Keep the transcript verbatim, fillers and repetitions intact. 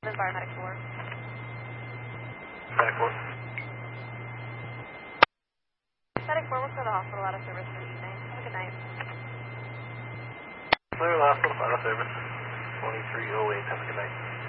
is Biomedic four. Medic four. Medic four, we'll go to the hospital out of service for the evening. Have a good night. Clear the hospital, out of service. twenty-three oh eight, have a good night.